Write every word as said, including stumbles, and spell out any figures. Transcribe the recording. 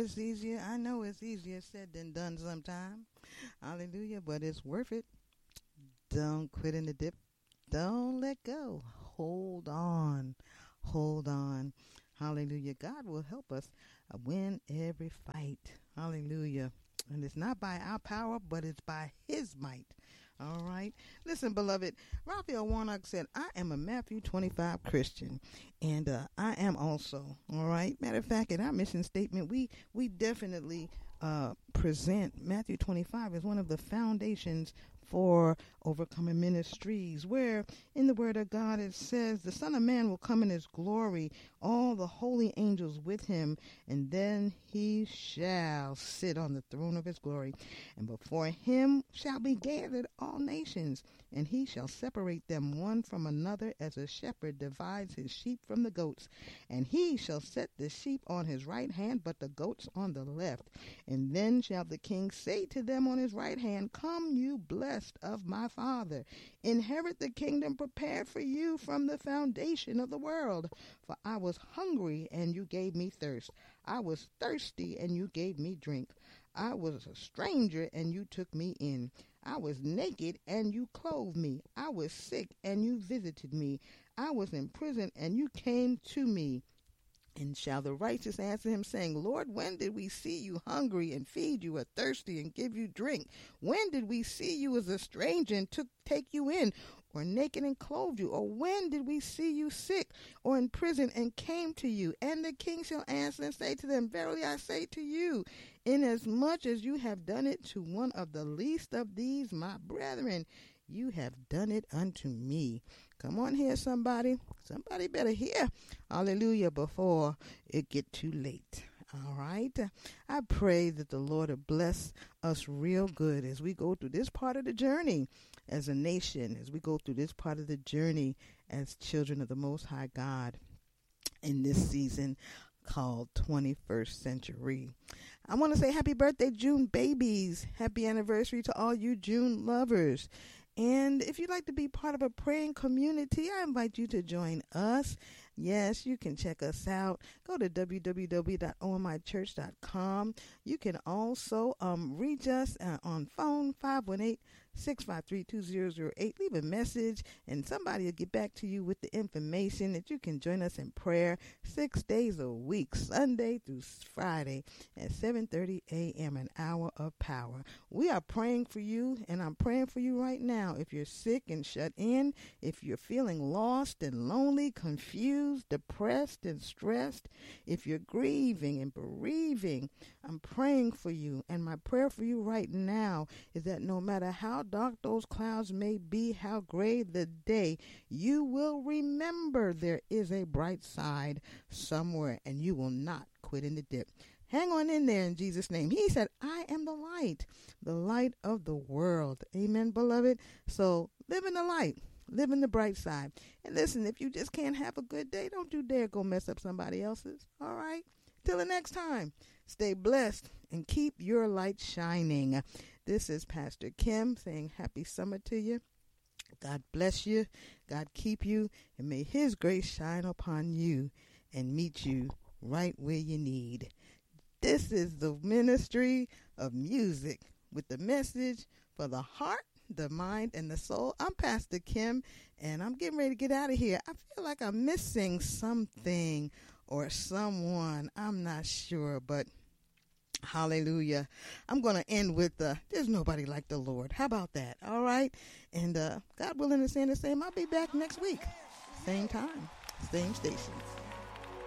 it's easier. I know it's easier said than done sometime. Hallelujah. But it's worth it. Don't quit in the dip. Don't let go. Hold on. Hold on. Hallelujah. God will help us win every fight. Hallelujah. And it's not by our power, but it's by his might. All right. Listen, beloved, Raphael Warnock said, I am a Matthew twenty-five Christian, and uh, I am also. All right. Matter of fact, in our mission statement, we, we definitely uh, present Matthew twenty-five as one of the foundations for Overcoming Ministries, where in the Word of God it says, the Son of Man will come in his glory, all the holy angels with him, and then he shall sit on the throne of his glory. And before him shall be gathered all nations, and he shall separate them one from another, as a shepherd divides his sheep from the goats. And he shall set the sheep on his right hand, but the goats on the left. And then shall the king say to them on his right hand, Come, you blessed of my Father, inherit the kingdom prepared for you from the foundation of the world. For I was hungry, and you gave me thirst. I was thirsty, and you gave me drink. I was a stranger, and you took me in. I was naked, and you clothed me. I was sick, and you visited me. I was in prison, and you came to me. And shall the righteous answer him, saying, Lord, when did we see you hungry and feed you, or thirsty and give you drink? When did we see you as a stranger and took take you in, or naked and clothed you? Or when did we see you sick or in prison and came to you? And the king shall answer and say to them, Verily I say to you, inasmuch as you have done it to one of the least of these my brethren, you have done it unto me. Come on here, somebody. Somebody better hear. Hallelujah, before it get too late. All right. I pray that the Lord will bless us real good as we go through this part of the journey as a nation, as we go through this part of the journey as children of the Most High God in this season called twenty-first century. I want to say happy birthday, June babies. Happy anniversary to all you June lovers. And if you'd like to be part of a praying community, I invite you to join us. Yes, you can check us out. Go to w w w dot o m i church dot com. You can also um, reach us uh, on phone five one eight, six five three, two zero zero eight. Leave a message and somebody will get back to you with the information that you can join us in prayer six days a week, Sunday through Friday at seven thirty a.m., an hour of power. We are praying for you, and I'm praying for you right now. If you're sick and shut in, if you're feeling lost and lonely, confused, depressed and stressed, if you're grieving and bereaving, I'm praying for you. And my prayer for you right now is that no matter how dark those clouds may be, how gray the day, you will remember there is a bright side somewhere, and you will not quit in the dip. Hang on in there in Jesus' name. He said, I am the light, the light of the world. Amen, beloved. So live in the light. Live in the bright side. And listen, if you just can't have a good day, don't you dare go mess up somebody else's. All right? Till the next time, stay blessed and keep your light shining. This is Pastor Kim saying happy summer to you. God bless you. God keep you. And may his grace shine upon you and meet you right where you need. This is the ministry of music with the message for the heart, the mind, and the soul. I'm Pastor Kim, and I'm getting ready to get out of here. I feel like I'm missing something or someone. I'm not sure, but hallelujah. I'm going to end with, uh, there's nobody like the Lord. How about that? All right. And uh, God willing to say the same, I'll be back next week. Same time, same station.